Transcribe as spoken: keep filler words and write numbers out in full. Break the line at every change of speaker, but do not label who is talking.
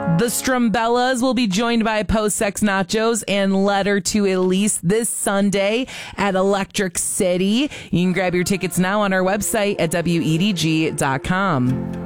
The Strumbellas will be joined by Post Sex Nachos and Letter to Elise this Sunday at Electric City. You can grab your tickets now on our website at W E D G dot com.